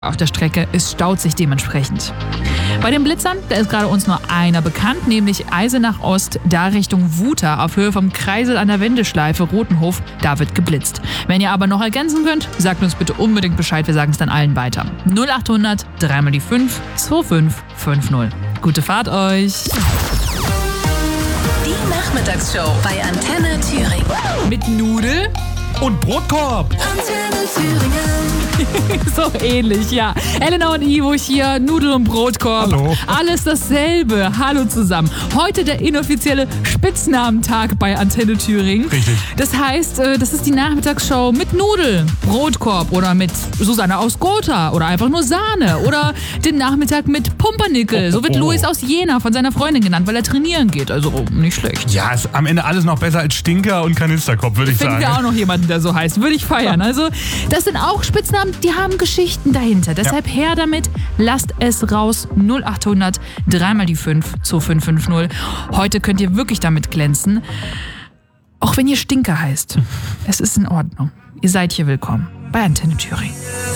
auf der Strecke. Es staut sich dementsprechend. Bei den Blitzern, da ist gerade uns nur einer bekannt, nämlich Eisenach Ost, da Richtung Wuta, auf Höhe vom Kreisel an der Wendeschleife Rotenhof, da wird geblitzt. Wenn ihr aber noch ergänzen könnt, sagt uns bitte unbedingt Bescheid, wir sagen es dann allen weiter. 0800 3 mal die 5 2550. Gute Fahrt euch! Die Nachmittagsshow bei Antenne Thüringen. Mit Nudel und Brotkorb. Antenne Thüringen. So ähnlich, ja. Elena und Ivo hier, Nudel und Brotkorb. Hallo. Alles dasselbe. Hallo zusammen. Heute der inoffizielle Spitznamenentag bei Antenne Thüringen. Richtig. Das heißt, das ist die Nachmittagsshow mit Nudel, Brotkorb oder mit Susanne aus Gotha oder einfach nur Sahne oder den Nachmittag mit Pumpernickel. So wird Luis aus Jena von seiner Freundin genannt, weil er trainieren geht. Also nicht schlecht. Ja, ist am Ende alles noch besser als Stinker und Kanisterkopf, würde ich sagen. Finden wir auch noch jemanden, der so heißt. Würde ich feiern. Also, das sind auch Spitznamen, die haben Geschichten dahinter. Deshalb her damit, lasst es raus. 0800 3 mal die 5 2550. Heute könnt ihr wirklich damit glänzen. Auch wenn ihr Stinker heißt. Es ist in Ordnung. Ihr seid hier willkommen bei Antenne Thüringen.